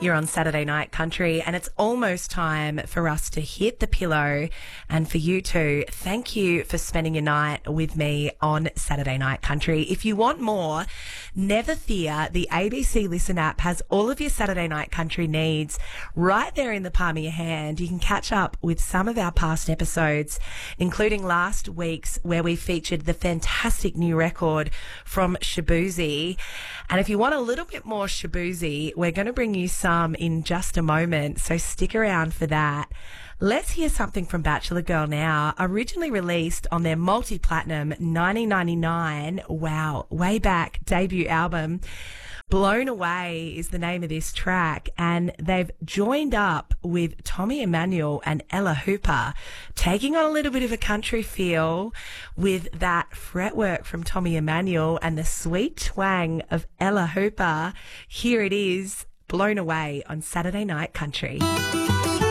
You're on Saturday Night Country, and it's almost time for us to hit the pillow. And for you too, thank you for spending your night with me on Saturday Night Country. If you want more, never fear. The ABC Listen app has all of your Saturday Night Country needs right there in the palm of your hand. You can catch up with some of our past episodes, including last week's where we featured the fantastic new record from Shaboozey. And if you want a little bit more Shaboozey, we're going to bring you some in just a moment, so stick around for that. Let's hear something from Bachelor Girl now, originally released on their multi-platinum 1999, wow, way back debut album. Blown Away is the name of this track, and they've joined up with Tommy Emmanuel and Ella Hooper, taking on a little bit of a country feel with that fretwork from Tommy Emmanuel and the sweet twang of Ella Hooper. Here it is, Blown Away on Saturday Night Country.